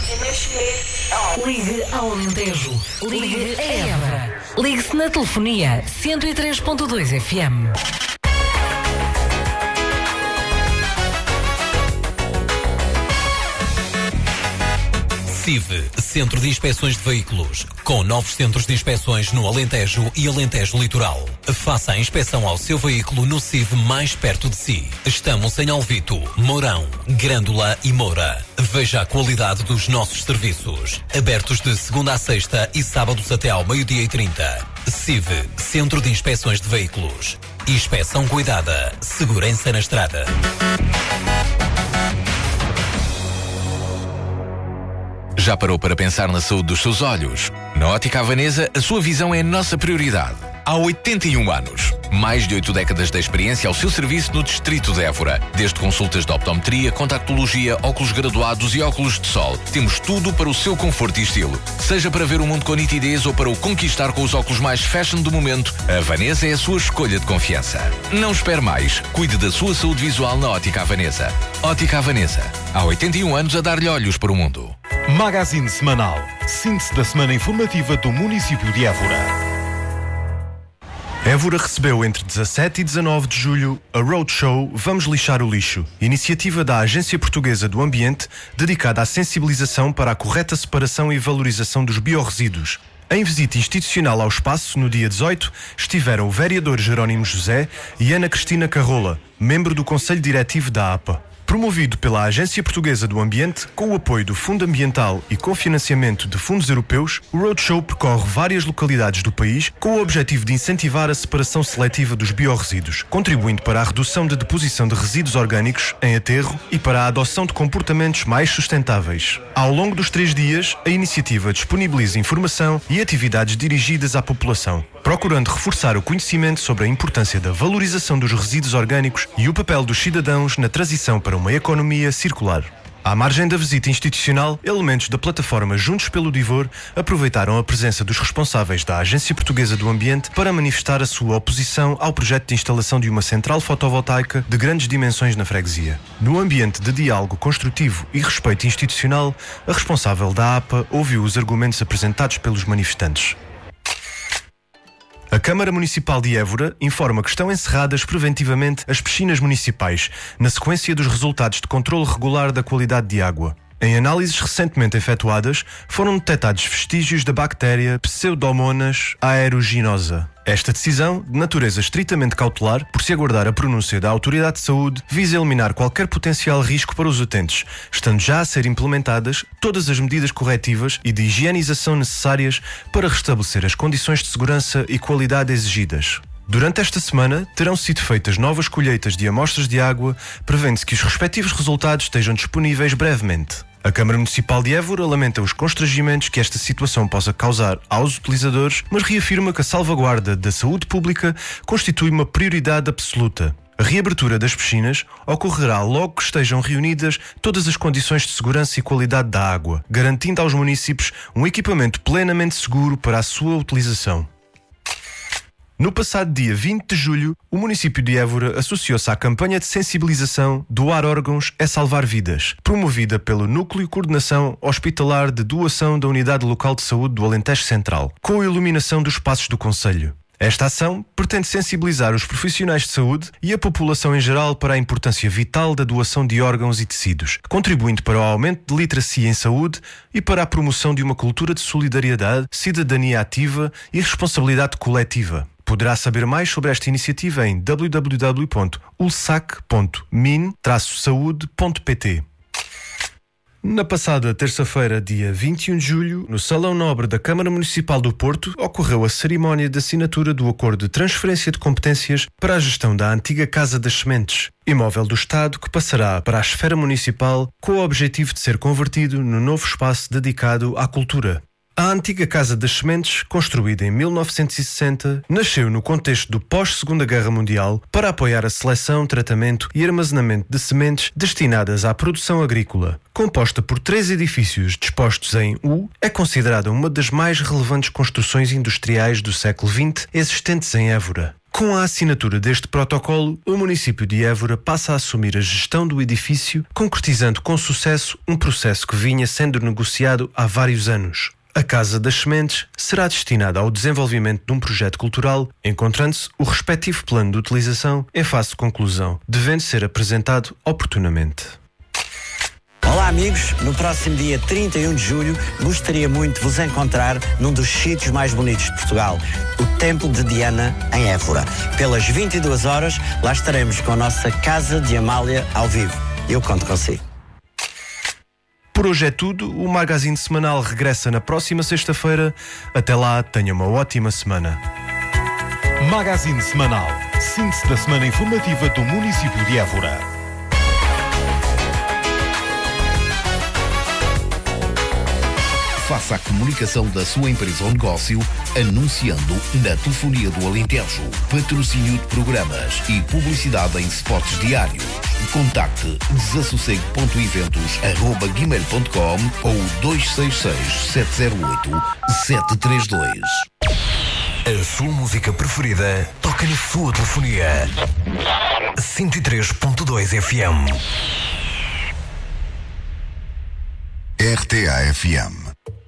Ligue ao Alentejo. Ligue a Évora. Ligue-se na telefonia 103.2 FM. CIV, Centro de Inspeções de Veículos, com novos centros de inspeções no Alentejo e Alentejo Litoral. Faça a inspeção ao seu veículo no CIV mais perto de si. Estamos em Alvito, Mourão, Grândola e Moura. Veja a qualidade dos nossos serviços. Abertos de segunda a sexta e sábados até ao 12h30. CIV, Centro de Inspeções de Veículos. Inspeção cuidada. Segurança na estrada. Já parou para pensar na saúde dos seus olhos? Na Ótica Havanesa, a sua visão é a nossa prioridade. Há 81 anos. Mais de 8 décadas de experiência ao seu serviço no Distrito de Évora. Desde consultas de optometria, contactologia, óculos graduados e óculos de sol. Temos tudo para o seu conforto e estilo. Seja para ver o mundo com nitidez ou para o conquistar com os óculos mais fashion do momento, a Havanesa é a sua escolha de confiança. Não espere mais. Cuide da sua saúde visual na Ótica Havanesa. Ótica Havanesa. Há 81 anos a dar-lhe olhos para o mundo. Magazine Semanal. Síntese da semana informativa do município de Évora. Évora recebeu entre 17 e 19 de julho a Roadshow Vamos Lixar o Lixo, iniciativa da Agência Portuguesa do Ambiente dedicada à sensibilização para a correta separação e valorização dos biorresíduos. Em visita institucional ao espaço, no dia 18, estiveram o vereador Jerónimo José e Ana Cristina Carrola, membro do Conselho Diretivo da APA. Promovido pela Agência Portuguesa do Ambiente, com o apoio do Fundo Ambiental e com financiamento de fundos europeus, o Roadshow percorre várias localidades do país com o objetivo de incentivar a separação seletiva dos biorresíduos, contribuindo para a redução de deposição de resíduos orgânicos em aterro e para a adoção de comportamentos mais sustentáveis. Ao longo dos 3 dias, a iniciativa disponibiliza informação e atividades dirigidas à população, procurando reforçar o conhecimento sobre a importância da valorização dos resíduos orgânicos e o papel dos cidadãos na transição para uma economia circular. À margem da visita institucional, elementos da plataforma Juntos pelo Divor aproveitaram a presença dos responsáveis da Agência Portuguesa do Ambiente para manifestar a sua oposição ao projeto de instalação de uma central fotovoltaica de grandes dimensões na freguesia. No ambiente de diálogo construtivo e respeito institucional, a responsável da APA ouviu os argumentos apresentados pelos manifestantes. A Câmara Municipal de Évora informa que estão encerradas preventivamente as piscinas municipais, na sequência dos resultados de controle regular da qualidade de água. Em análises recentemente efetuadas, foram detectados vestígios da bactéria Pseudomonas aeruginosa. Esta decisão, de natureza estritamente cautelar, por se aguardar a pronúncia da Autoridade de Saúde, visa eliminar qualquer potencial risco para os utentes, estando já a ser implementadas todas as medidas corretivas e de higienização necessárias para restabelecer as condições de segurança e qualidade exigidas. Durante esta semana, terão sido feitas novas colheitas de amostras de água, prevendo-se que os respectivos resultados estejam disponíveis brevemente. A Câmara Municipal de Évora lamenta os constrangimentos que esta situação possa causar aos utilizadores, mas reafirma que a salvaguarda da saúde pública constitui uma prioridade absoluta. A reabertura das piscinas ocorrerá logo que estejam reunidas todas as condições de segurança e qualidade da água, garantindo aos municípios um equipamento plenamente seguro para a sua utilização. No passado dia 20 de julho, o município de Évora associou-se à campanha de sensibilização Doar órgãos é salvar vidas, promovida pelo Núcleo de Coordenação Hospitalar de Doação da Unidade Local de Saúde do Alentejo Central, com a iluminação dos espaços do concelho. Esta ação pretende sensibilizar os profissionais de saúde e a população em geral para a importância vital da doação de órgãos e tecidos, contribuindo para o aumento de literacia em saúde e para a promoção de uma cultura de solidariedade, cidadania ativa e responsabilidade coletiva. Poderá saber mais sobre esta iniciativa em www.ulsac.min-saude.pt. Na passada terça-feira, dia 21 de julho, no Salão Nobre da Câmara Municipal do Porto, ocorreu a cerimónia de assinatura do Acordo de Transferência de Competências para a gestão da antiga Casa das Sementes, imóvel do Estado que passará para a esfera municipal com o objetivo de ser convertido no novo espaço dedicado à cultura. A antiga Casa das Sementes, construída em 1960, nasceu no contexto do pós-Segunda Guerra Mundial para apoiar a seleção, tratamento e armazenamento de sementes destinadas à produção agrícola. Composta por 3 edifícios dispostos em U, é considerada uma das mais relevantes construções industriais do século XX existentes em Évora. Com a assinatura deste protocolo, o município de Évora passa a assumir a gestão do edifício, concretizando com sucesso um processo que vinha sendo negociado há vários anos. A Casa das Sementes será destinada ao desenvolvimento de um projeto cultural, encontrando-se o respectivo plano de utilização em fase de conclusão, devendo ser apresentado oportunamente. Olá amigos, no próximo dia 31 de julho gostaria muito de vos encontrar num dos sítios mais bonitos de Portugal, o Templo de Diana em Évora. Pelas 22 horas lá estaremos com a nossa Casa de Amália ao vivo. Eu conto consigo. Por hoje é tudo, o Magazine Semanal regressa na próxima sexta-feira. Até lá, tenha uma ótima semana. Magazine Semanal, síntese da semana informativa do município de Évora. Faça a comunicação da sua empresa ou negócio anunciando na Telefonia do Alentejo, patrocínio de programas e publicidade em spots diários. Contacte desassossego.eventos@gmail.com ou 266-708-732. A sua música preferida toca na sua telefonia. 103.2 FM. RTA FM.